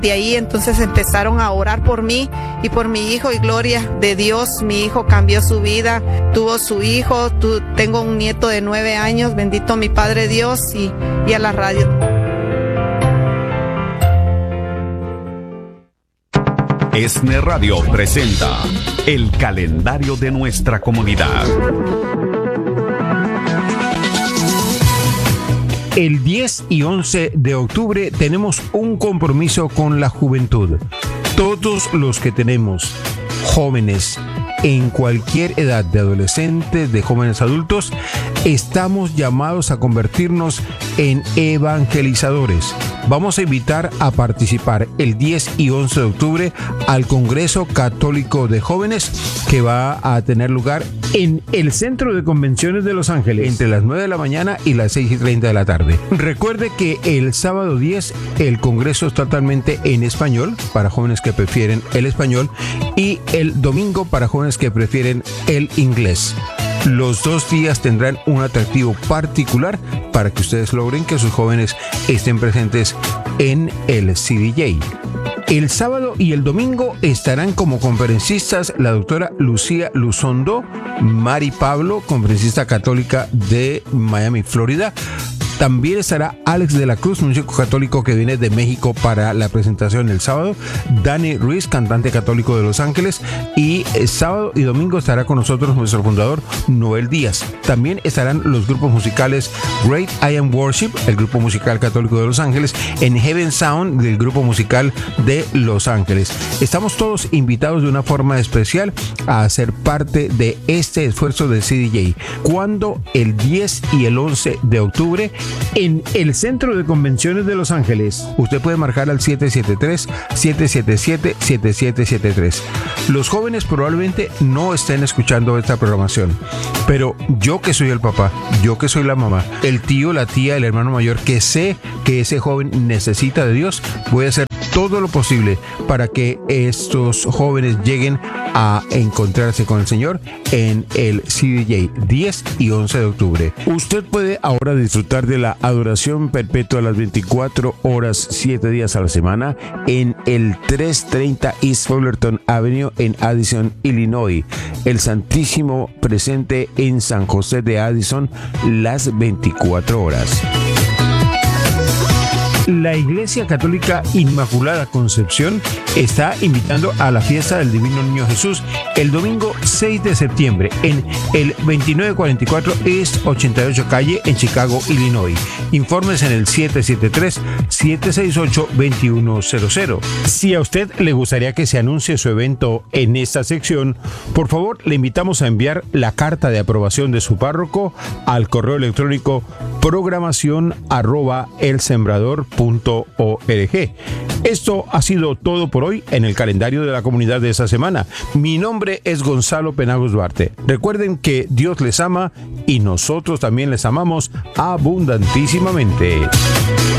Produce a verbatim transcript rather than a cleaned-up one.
De ahí entonces empezaron a orar por mí y por mi hijo, y gloria de Dios, mi hijo cambió su vida, tuvo su hijo, tu, tengo un nieto de nueve años, bendito mi Padre Dios, y, y a la radio. ESNE Radio presenta el calendario de nuestra comunidad. El diez y once de octubre tenemos un compromiso con la juventud. Todos los que tenemos jóvenes en cualquier edad, de adolescentes, de jóvenes adultos, estamos llamados a convertirnos en evangelizadores. Vamos a invitar a participar el diez y once de octubre al Congreso Católico de Jóvenes, que va a tener lugar en el Centro de Convenciones de Los Ángeles entre las nueve de la mañana y las seis y treinta de la tarde. Recuerde que el sábado diez el Congreso es totalmente en español para jóvenes que prefieren el español, y el domingo para jóvenes que prefieren el inglés. Los dos días tendrán un atractivo particular para que ustedes logren que sus jóvenes estén presentes en el C D J. El sábado y el domingo estarán como conferencistas la doctora Lucía Luzondo, Mari Pablo, conferencista católica de Miami, Florida. También estará Alex de la Cruz, músico católico que viene de México para la presentación el sábado. Dani Ruiz, cantante católico de Los Ángeles. Y el sábado y domingo estará con nosotros nuestro fundador, Noel Díaz. También estarán los grupos musicales Great I Am Worship, el grupo musical católico de Los Ángeles, en Heaven Sound, del grupo musical de Los Ángeles. Estamos todos invitados de una forma especial a ser parte de este esfuerzo de C D J. Cuando el diez y el once de octubre en el Centro de Convenciones de Los Ángeles. Usted puede marcar al siete siete tres, siete siete siete, siete siete siete tres. Los jóvenes probablemente no estén escuchando esta programación, pero yo que soy el papá, yo que soy la mamá, el tío, la tía, el hermano mayor, que sé que ese joven necesita de Dios, voy a hacer todo lo posible para que estos jóvenes lleguen a encontrarse con el Señor en el C D J diez y once de octubre. Usted puede ahora disfrutar de la adoración perpetua a las veinticuatro horas, siete días a la semana en el trescientos treinta East Fullerton Avenue en Addison, Illinois. El Santísimo presente en San José de Addison las veinticuatro horas. La Iglesia Católica Inmaculada Concepción está invitando a la fiesta del Divino Niño Jesús el domingo seis de septiembre en el veintinueve cuarenta y cuatro East ochenta y ocho Calle en Chicago, Illinois. Informes en el siete siete tres, siete seis ocho, dos uno cero cero. Si a usted le gustaría que se anuncie su evento en esta sección, por favor le invitamos a enviar la carta de aprobación de su párroco al correo electrónico programación arroba elsembrador punto org. Esto ha sido todo por hoy en el calendario de la comunidad de esta semana. Mi nombre es Gonzalo Penagos Duarte. Recuerden que Dios les ama y nosotros también les amamos abundantísimamente.